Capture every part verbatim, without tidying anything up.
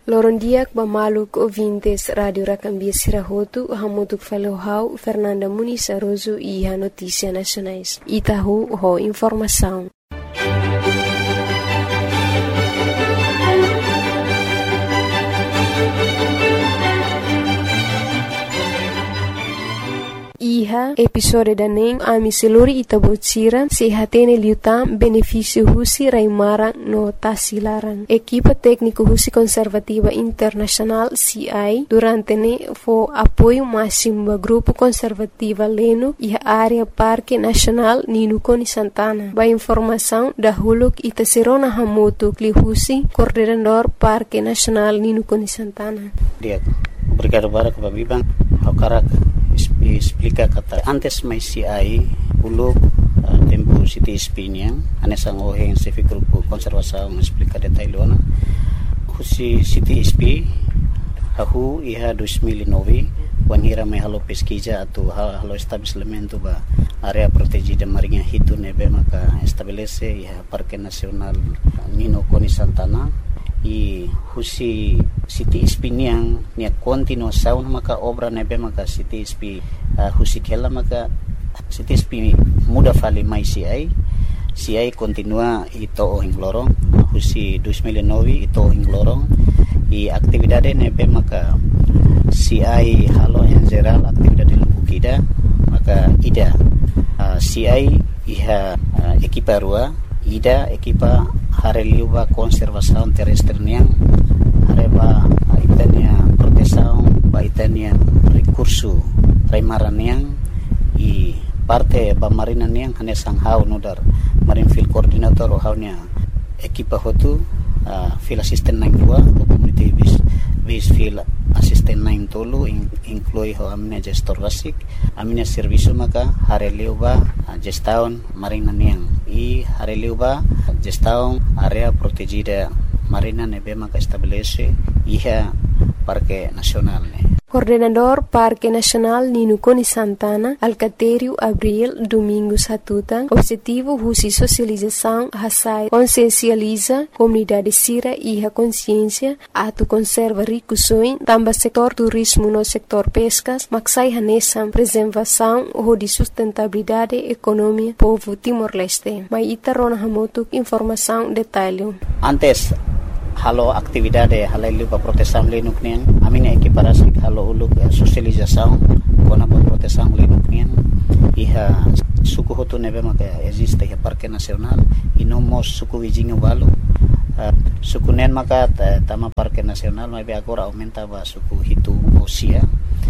Lorondiak bamaluk ouvintes Radio Racambia Sirahotu, hamutuk falohau Fernanda Muniz Aroso e a Notícia Nacionais. Itahu ho informação. Iha episode daning ami seluri itabocira sehatene liutam benefício husi raimara no tasilaran. Equipa técnico husi conservativa internacional C I durante ne fo apoio máximo do grupo conservativa Leno e a área Parque Nacional Ninukoni Santana. Ba informação da huluk itaserona hamoto kli husi coordenador Parque Nacional Ninukoni Santana. Dia, obrigado para que babibang hakarak explica kata antes mai C I uluk uh, tempo City Spiniang anesang oheng civic grupo konservasaung explica detailona husi City Sp ahu iha dois mil e nove wanhira mai halo pesquisa atu halo estabelecimento ba area protegida marinha hitu nebe maka estabelece iha Parque Nacional Ninukoni Santana i husi City Spiniang nia continuação maka obra nebe maka City Sp uh, husi kela maka City Sp muda fali mai C I C I continua ito ohing lorong husi dois mil e nove ito ohing lorong i aktividade nebe maka C I halo en geral aktividade lukida maka ida uh, C I iha uh, ekipa rua ida ekipa hareliuba konservasaun terrestre niang hareba itania protesaun ba itania recurso raimaran niang i parte ba marina niang hanesang hau nodar marine field coordinator o haunya ekipa hotu uh, field assistant nang dua community base base field assistant nang tolu in, inclui ho amina gestor basic amina servicio maka hareliuba uh, gestaun marina niang i hareliuba gestaun area protegida marina nebe maka estabelece iha Parque Nacional ne. Coordenador Parque Nacional Ninukoni Santana, Alcatério Abril Domingos Hatutan, objetivo husi socialização hasai consciencializa comunidade sira e a consciência atu conserva ricusoin tamba setor turismo no setor pescas maksai hanesam preservação ou de sustentabilidade economia povo Timor-Leste. Mai itarona hamotuk informação detalhe. Antes halo aktividade halailu pa protesam lenuk nian amina ekiparasik halo uluk uh, sosialização kona pa protesam lenuk nian iha suku hotu nebe maka existe iha Parque Nacional e no mos suku wijinga balu uh, suku nen maka tama Parque Nacional mai be agora aumenta ba suku hitu osia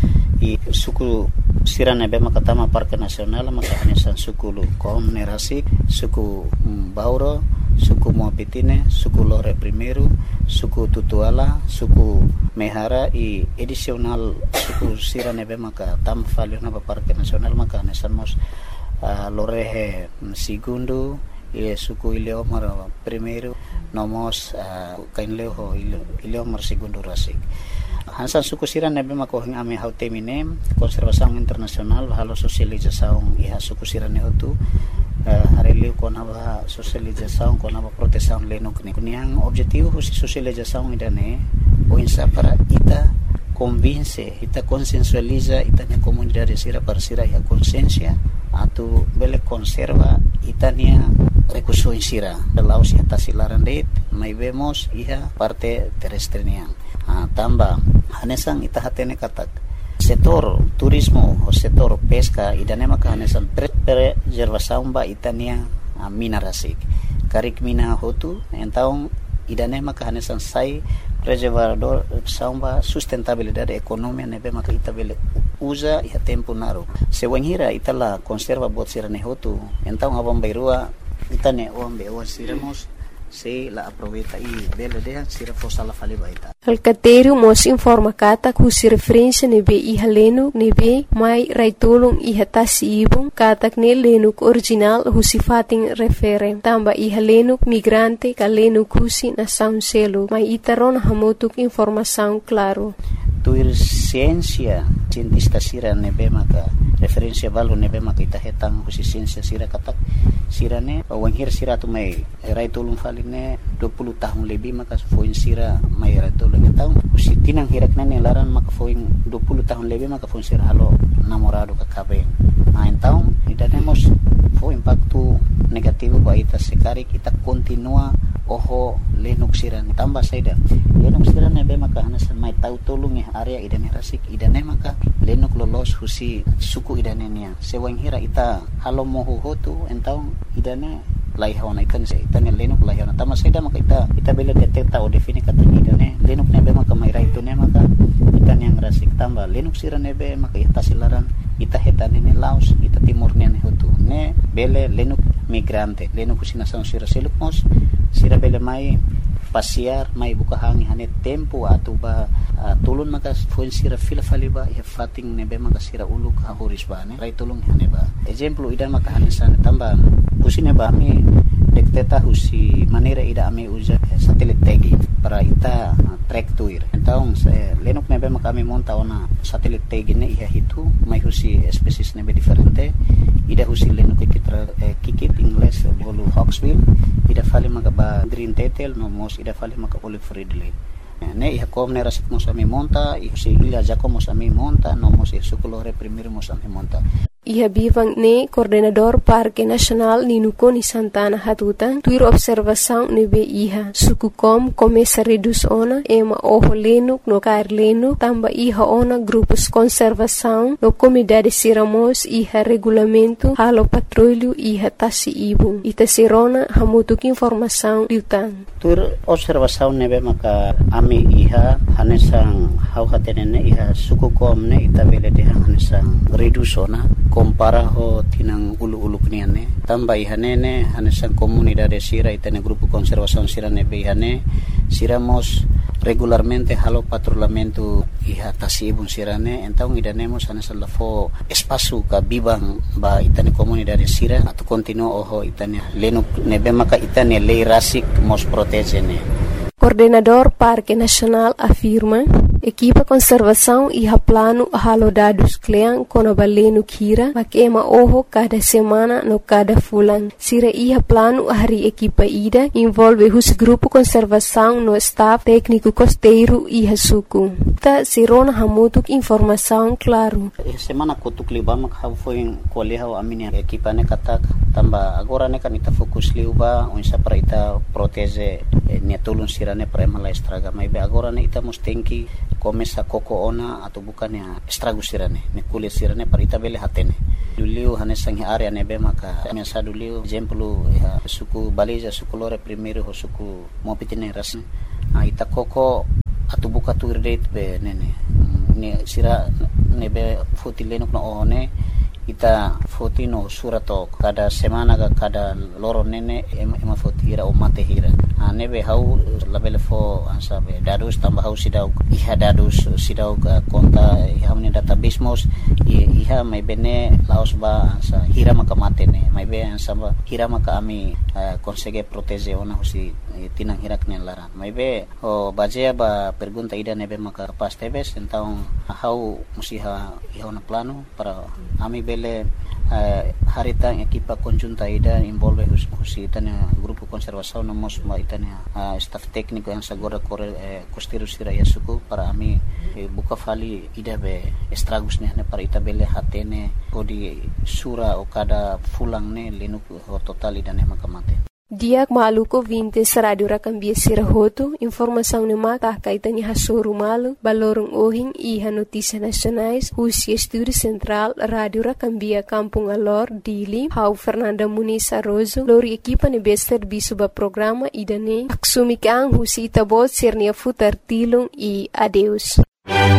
i suku sira nebe maka tama Parque Nacional maka hanesan suku lu kom nerasik suku um, bauro suku Moapitine, suku Lore Primeiro, suku Tutuala, suku Mehara e edicional suku Sira nebe maka tam falio na Parque Nacional maka nesamos uh, Lorehe Segundo e suku Ileomar Primeiro nomos uh, kainleo Ileomar Segundo Rasik. Hansan suku Sira nebe maka hing ame hautemine konservasaung internasional halo sosializasaung iha suku Sira ne hotu Uh, hareliu kona ba sosialização kona ba proteção lenuk ni kuniang objetivo husi sosialização idane o insa para ita convince ita consensualiza ita na comunidade sira para sira ya consciência atu bele conserva itania recurso sira belau si tasilaran det mai vemos iha parte terrestre niang uh, tamba hanesang ita hatene katak setor turismo o setor pesca idane maka hanesan preservação ba itania uh, mina rasik karik mina hotu então idane maka hanesan sai preservador samba sustentabilidade economia nebe maka itabele usa e tempo naro se wanhira itala conserva bot sirane hotu então abang bairua itane ombe o siramos se la aproveita e bela de sira posala fali baita. Alcatério mos informa kata kusi referência nebe iha lenu nebe mai raitulung iha tasi ibung katak ne lenuk original husi fating refere tamba iha lenuk migrante ka lenuk husi na sound selo mai itaron hamotuk informação claro. Tuir ciência cientista sira nebe maka referência valu nebe maka ita hetang husi ciência sira katak sirane wanghir sira tu mai rai tolong faline dua puluh tahun lebih maka foin sira mai rai tolong tahu usi tinang hirak nane laran maka foin dua puluh tahun lebih maka foin sira halo namorado ka kabe nah então idanemos fo impacto negativo ba ita sekari kita continua oho lenuk sira tambah saida lenuk sira ne be maka hanasan mai tahu tolong ya area idane rasik idane maka lenuk lolos husi suku idane nia sewang hira ita halo mohu hotu entau idane lai hawana itan se itan lenuk lai hawana tama saida maka ita ita bela detecta o define kata idane lenuk ne be maka mai rai tu ne maka itan yang rasik tambah lenuk sira ne be maka ita silaran ita hetane ne laos ita timur ne hotu ne bele lenuk migrante lenuk usina sang sira selukmos sira bele mai pasiar mai buka hangi hane tempo atau ba uh, tulun maka foin sira fila faliba ya fating nebe maka sira uluk ha horis ba ne rai tulung hane ba example ida maka hane sana tamba usine ba mi dekteta husi manera ida ame uja satelit tagi para ita uh, track tuir então se lenuk nebe maka mi monta ona satelit tagi ne ia hitu mai husi species nebe diferente ida husi lenuk kikitra eh, kikit ingles bolu hawksbill ida fali maka ba green tetel no mos ida fali maka olive ridley ne iha kom ne rasik mos ami monta iha si ila jako mos ami monta no mos iha sukulore primir mos ami monta Iha bivang ne coordenador Parque Nacional Ninuko ni Santana Hatuta tuir observação nebe iha suku kom começa reduz ona ema oho lenuk no kair lenuk tamba iha ona grupos conservação no comunidade siramos iha regulamento halo patrulho iha tasi ibu ita sirona hamutuk informação liutan tuir observação nebe maka ami iha hanesang hau hatenene iha suku kom ne ita bele de hanesang reduz ona compara ho tinang ulu-ulu kniane tamba ihanene hanesan comunidade sira itane grupo conservação sira nebe ihane siramos regularmente halo patrulhamento iha tasibun sirane então idanemos hanesan lafo espaço ka bibang ba itane comunidade sira atau continua oho itane lenuk nebe maka itane lei rasik mos protegene. Coordenador Parque Nacional afirma equipa conservação e plano halo dados klean kono balenu kira makema oho cada semana no cada fulan sira iha plano hari equipa ida envolve hus grupo conservação no staff técnico costeiro iha suku ta sirona hamutuk informação claro semana kutuk liba mak ha foi koleha amini equipa ne katak tamba agora ne kan ita fokus liuba unsa para ita protege ne tulun sira ne para mala estraga mai be agora ne ita mustenki começa koko ona atau bukan ya estrago sirane ne kulit sirane para ita bele hatene duliu hanesang area ne be maka mesa duliu exemplo ya suku baliza suku lore primeiro ho suku mopitine ras a ita koko atau buka tu date be nene ne sira ne be fotilenok na one ita fotino surato kada semana ka kada loro nene ema, ema fotira o mate hira a nebe hau labele fo ansabe dadus tambah hau sidau iha dadus sidau ka konta iha meni database mos iha mai bene laos ba ansa hira maka mate ne mai be ansaba hira maka ami uh, consegue protege ona husi tinang hirak ne lara mai be o bajea ba pergunta ida nebe maka pas tebes então hau musiha iha na plano para ami be Uh, harita equipa conjunta ida envolve husi itania grupo conservação no mos ma itania uh, staff técnico yang sagora kore eh, costeiro sira ya suku para ami eh, buka fali ida be estragos ne para ita bele hatene podi sura o kada fulang ne lenuk ho total ida ne makamate Diak maluko vintes radio rakambia sirahoto informação ne maka kaitanya hasuru malu balorong ohing iha notícia nacionais husi estúdio central radio rakambia kampung alor dili hau Fernanda Muniz Arrozo lori equipa ne bester bisuba programa idane aksumikang husi itabot sirnia futar tilung i adeus